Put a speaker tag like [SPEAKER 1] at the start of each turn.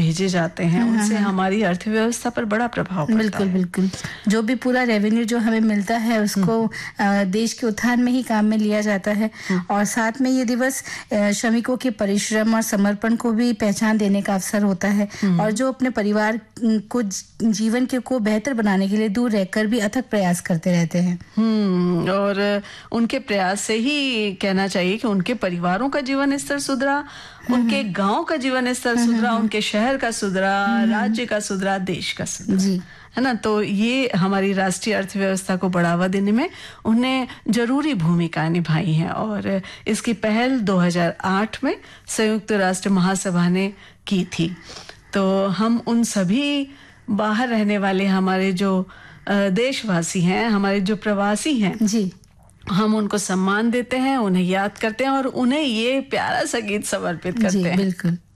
[SPEAKER 1] भेजे जाते हैं उनसे हमारी अर्थव्यवस्था पर बड़ा प्रभाव पड़ता
[SPEAKER 2] बिल्कुल
[SPEAKER 1] है।
[SPEAKER 2] बिल्कुल। जो भी पूरा रेवेन्यू जो हमें मिलता है उसको देश के उत्थान में ही काम में लिया जाता है। और साथ में ये दिवस श्रमिकों के परिश्रम और समर्पण को भी पहचान देने का अवसर होता है। और जो अपने परिवार को जीवन को बेहतर बनाने के लिए दूर रहकर भी अथक प्रयास करते रहते हैं।
[SPEAKER 1] और उनके प्रयास से ही कहना चाहिए कि उनके परिवारों का जीवन स्तर सुधरा, उनके गांव का जीवन स्तर सुधरा, उनके शहर का सुधरा, राज्य का सुधरा, देश का सुधरा,
[SPEAKER 2] जी
[SPEAKER 1] है ना। तो ये हमारी राष्ट्रीय अर्थव्यवस्था को बढ़ावा देने में उन्हें जरूरी भूमिका निभाई है। और इसकी पहल 2008 में संयुक्त राष्ट्र महासभा ने की थी। तो हम उन सभी बाहर रहने वाले हमारे जो देशवासी हैं, हमारे जो प्रवासी हैं
[SPEAKER 2] जी,
[SPEAKER 1] हम उनको सम्मान देते हैं, उन्हें याद करते हैं और उन्हें ये प्यारा सा गीत समर्पित करते हैं।
[SPEAKER 2] बिल्कुल।